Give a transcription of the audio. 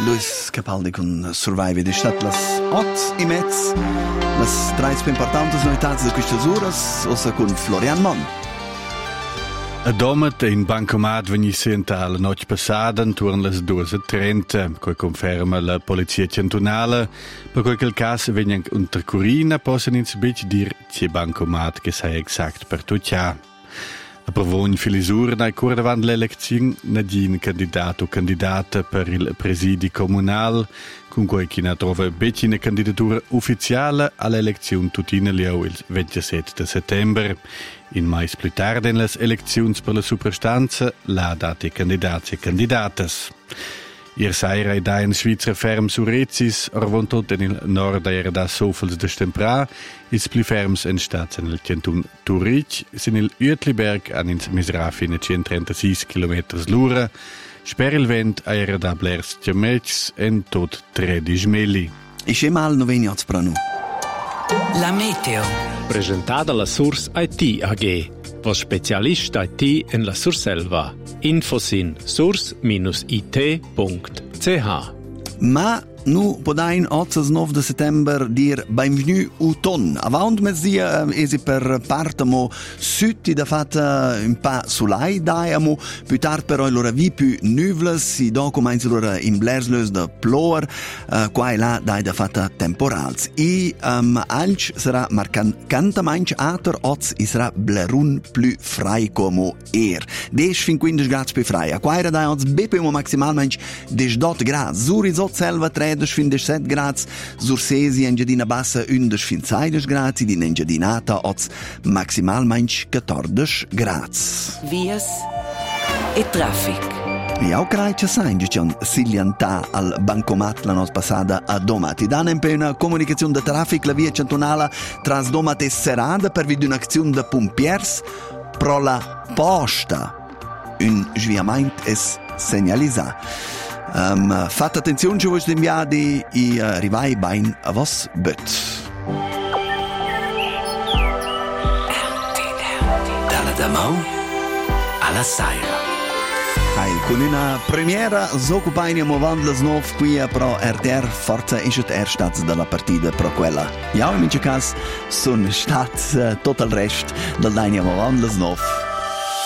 Luis Capaldi con Survive di stat las 8:30. Las trais più importantes noitats de quistas uras, ossa con Florian Mon. A domat in bancomat vegni senta la noche passada intorno alle 2:30, coi conferma la polizia cantonale. Per quel caso vegnan unter curina possono in bic dir che bancomat che sai exact per tutto. A provogn filisura dai cur davant l'elezione nadin candidato o candidata per il presidi comunal, con cui chi ne trova bec una candidatura ufficiale all'elezione tutina lieu il 27 settembre. In mais più tardi nelle elezioni per la superstanza, la date candidati e candidatas. Ier sera da in Svizzera ferm su Rezis, orvon tot nel nord era da sofels de Stempra, is pli ferms en stats nel canton Turic, sin il Uetliberg an ins Misrafi ne 136 km l'ora, sper il vent era da blers Tjamecs en tot 13 meli. Isce mal no vegni oz pranu. La meteo. Presentata la Source IT AG, was Spezialist IT in la Surselva. Infos in source-it.ch. Ma nu podain 8-9 de settember dir benvenu autunn. Avant mezzia esi per partamo sütti da fatta un pa sulai dai amo più tard però l'ora vi più nuvles si do comincia l'ora in blerslös da plor qua e là dai da fatta temporals i alch sarà marcanta manch ater oz i sarà blerun più frai como 10-15 gradi più frai a qua era dai oz bepemo maximalmente 18 gradi zurizot selva 13-17 gradi, sur Sesi Engiadina Bassa 11-16 gradi, in Engiadinata oz maximalmente 14 gradi. Vias e traffic. E auch reiche sein, diciamo, Silianta al bancomat la notte passata a Domat. I danno per una comunicazione di traffic la via cantonale tra Domat e Serrada per via di un'azione di pompiers pro la posta. Un sviamento è segnalizzato. Fate attenzione se voi inviate i rivai bain a vos bet. Dalla Damau alla Saira. Con una premiera s'occupainiamo vandles nov qui pro RTR forza isce erstats della partita pro quella. Ja, in mince cas son stat tot il rest del dainiamo vandles nov.